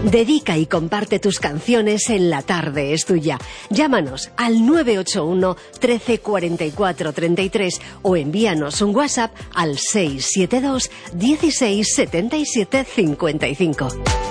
Dedica y comparte tus canciones en La Tarde es Tuya. Llámanos al 981 13 44 33 o envíanos un WhatsApp al 672 16 77 55.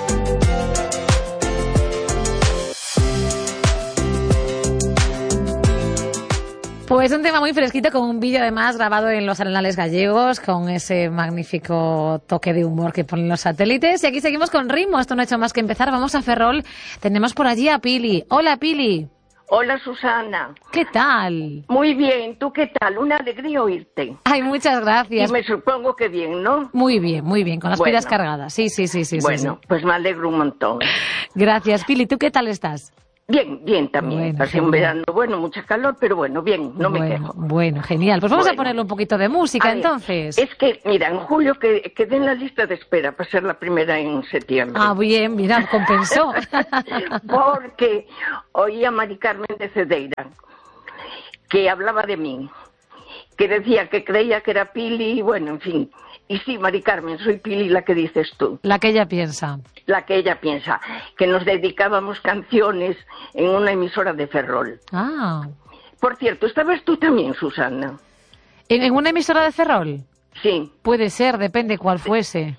Pues un tema muy fresquito, con un vídeo además grabado en los Arenales gallegos, con ese magnífico toque de humor que ponen los satélites. Y aquí seguimos con ritmo, esto no ha hecho más que empezar. Vamos a Ferrol, tenemos por allí a Pili. Hola, Pili. Hola, Susana. ¿Qué tal? Muy bien, ¿tú qué tal? Una alegría oírte. Ay, muchas gracias. Y me supongo que bien, ¿no? Muy bien, con las pilas cargadas. Sí. Bueno, pues me alegro un montón. Gracias, Pili. ¿Tú qué tal estás? Bien también. Pasé un verano, mucha calor, pero bien, no me quejo. Bueno, genial. Pues vamos a ponerle un poquito de música, entonces. Es que, mira, en julio quedé en la lista de espera para ser la primera en septiembre. Ah, bien, mira, compensó. Porque oí a Mari Carmen de Cedeira, que hablaba de mí, que decía que creía que era Pili, bueno, en fin. Y sí, Mari Carmen, soy Pili, la que dices tú. La que ella piensa. La que ella piensa, que nos dedicábamos canciones en una emisora de Ferrol. Ah. Por cierto, ¿estabas tú también, Susana? ¿En una emisora de Ferrol? Sí. Puede ser, depende cuál fuese.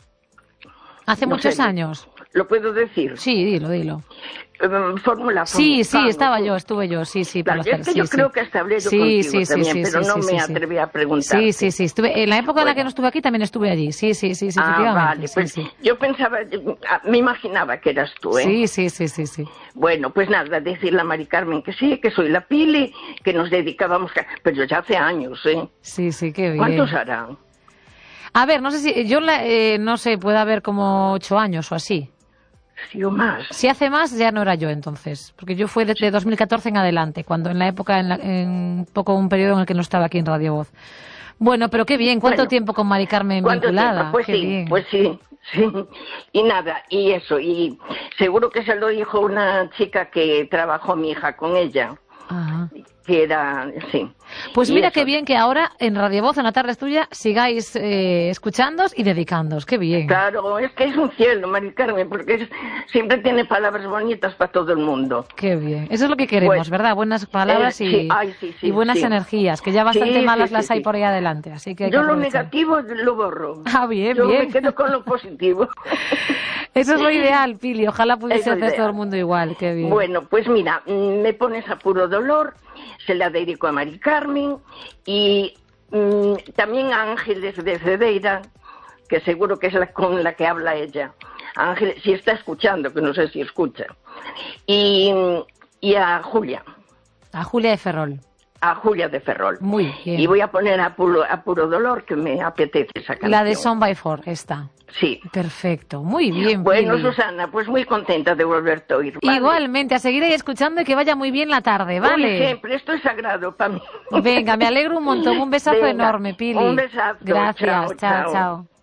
Hace muchos años. ¿Lo puedo decir? Sí, dilo. Fórmula. Sí, estuve yo, sí. Claro, es que yo creo que hasta hablé yo contigo también, pero no me atreví a preguntar. Sí, estuve, en la época en la que no estuve aquí también estuve allí, sí, efectivamente. Vale, pues yo pensaba, me imaginaba que eras tú, ¿eh? Sí. Bueno, pues nada, decirle a Mari Carmen que sí, que soy la Pili, que nos dedicábamos, pero ya hace años, ¿eh? Sí, qué bien. ¿Cuántos harán? A ver, no sé si, yo no sé, puede haber como 8 años o así. Sí, o más. Si hace más, ya no era yo entonces, porque yo fui desde 2014 en adelante, cuando en la época, en un poco un periodo en el que no estaba aquí en Radio Voz. Bueno, pero qué bien, ¿cuánto tiempo con Mari Carmen vinculada? Pues sí. Y nada, y eso, y seguro que se lo dijo una chica que trabajó mi hija con ella. Ajá. Que era, sí. Pues mira qué bien que ahora en Radio Voz, en La Tarde es Tuya, sigáis escuchándoos y dedicándoos. Qué bien. Claro, es que es un cielo, Mari Carmen, porque siempre tiene palabras bonitas para todo el mundo. Qué bien. Eso es lo que queremos, ¿verdad? Buenas palabras y buenas energías, que ya bastante malas las hay por ahí adelante. Así que hay yo que lo negativo lo borro. Ah, bien. Yo me quedo con lo positivo. Eso es lo ideal, Pili. Ojalá pudiese hacer todo el mundo igual. Qué bien. Bueno, pues mira, me pones a Puro Dolor, se la dedico a Mari Carmen y también a Ángeles de Cedeira, que seguro que es con la que habla ella. Ángeles, si está escuchando, que no sé si escucha. Y a Julia. A Julia de Ferrol. A Julia de Ferrol. Muy bien. Y voy a poner a Puro Dolor, que me apetece esa canción. La de Son by Four, esta. Sí. Perfecto, muy bien. Bueno, Pili. Susana, pues muy contenta de volverte a oír. ¿Vale? Igualmente, a seguir ahí escuchando y que vaya muy bien la tarde, ¿vale? Uy, siempre, esto es sagrado para mí. Venga, me alegro un montón. Un besazo enorme, Pili. Un besazo. Gracias, chao.